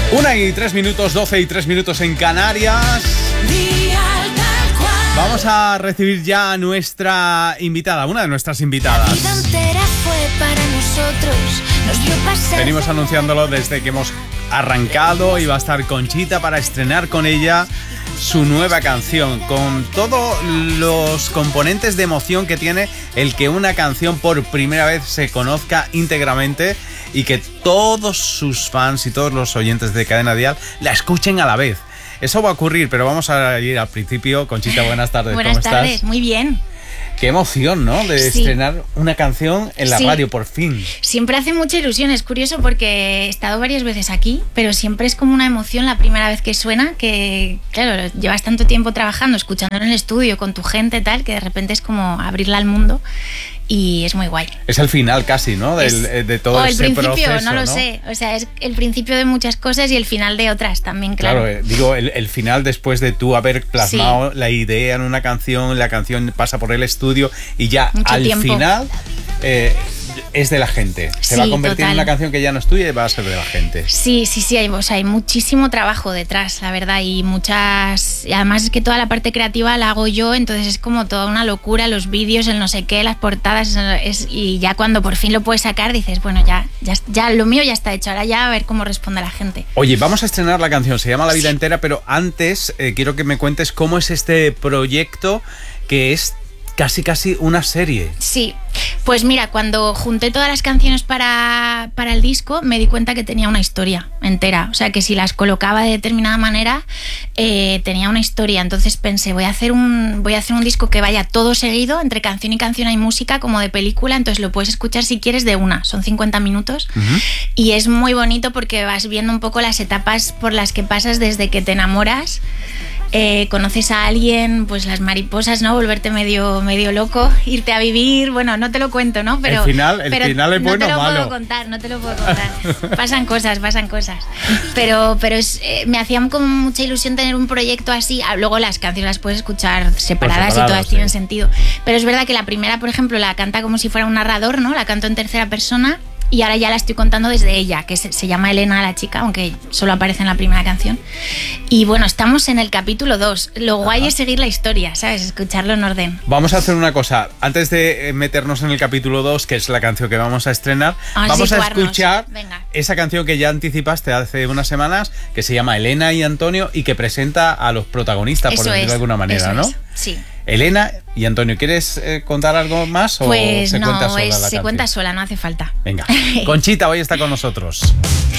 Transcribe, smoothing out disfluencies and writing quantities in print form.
1:03, 12:03 en Canarias. Vamos a recibir ya a nuestra invitada, una de nuestras invitadas. Venimos anunciándolo desde que hemos arrancado y va a estar Conchita para estrenar con ella su nueva canción, con todos los componentes de emoción que tiene el que una canción por primera vez se conozca íntegramente y que todos sus fans y todos los oyentes de Cadena Dial la escuchen a la vez. Eso va a ocurrir, pero vamos a ir al principio. Conchita, buenas tardes. Buenas tardes, muy bien. Qué emoción, ¿no? De estrenar una canción en la radio, por fin. Siempre hace mucha ilusión, es curioso porque he estado varias veces aquí, pero siempre es como una emoción la primera vez que suena, que claro, llevas tanto tiempo trabajando, escuchándolo en el estudio con tu gente tal, que de repente es como abrirla al mundo. Y es muy guay. Es el final casi, ¿no? De todo ese proceso. O el principio, no lo sé. O sea, es el principio de muchas cosas y el final de otras también, claro. Claro, digo, el final después de tú haber plasmado la idea en una canción, la canción pasa por el estudio y ya mucho al tiempo. Final es de la gente. Se va a convertir en una canción que ya no es tuya y va a ser de la gente. Sí, hay muchísimo trabajo detrás, la verdad, y muchas... Y además es que toda la parte creativa la hago yo, entonces es como toda una locura, los vídeos, el no sé qué, las portadas, y ya cuando por fin lo puedes sacar dices, bueno, ya lo mío ya está hecho, ahora ya a ver cómo responde la gente. Oye, vamos a estrenar la canción, se llama La Vida Entera, pero antes quiero que me cuentes cómo es este proyecto que es casi una serie. Sí, pues mira, cuando junté todas las canciones para el disco me di cuenta que tenía una historia entera, o sea que si las colocaba de determinada manera tenía una historia, entonces pensé voy a hacer un disco que vaya todo seguido, entre canción y canción hay música como de película, entonces lo puedes escuchar si quieres de una, son 50 minutos y es muy bonito porque vas viendo un poco las etapas por las que pasas desde que te enamoras, conoces a alguien, pues las mariposas, ¿no? Volverte medio loco, irte a vivir, bueno, no te lo cuento, ¿no? Pero el final es bueno o malo. No te lo puedo contar. Pasan cosas. Pero me hacía como mucha ilusión tener un proyecto así. Luego las canciones las puedes escuchar separadas y todas tienen sentido. Pero es verdad que la primera, por ejemplo, la canta como si fuera un narrador, ¿no? La canto en tercera persona. Y ahora ya la estoy contando desde ella, que se llama Elena la chica, aunque solo aparece en la primera canción. Y bueno, estamos en el capítulo 2. Lo guay es seguir la historia, ¿sabes? Escucharlo en orden. Vamos a hacer una cosa. Antes de meternos en el capítulo 2, que es la canción que vamos a estrenar, vamos a escuchar esa canción que ya anticipaste hace unas semanas, que se llama Elena y Antonio y que presenta a los protagonistas, por decirlo de alguna manera, ¿no? Sí. Elena y Antonio, ¿quieres contar algo más o pues se no, cuenta sola la se canción? cuenta sola, no hace falta. Venga, Conchita hoy está con nosotros.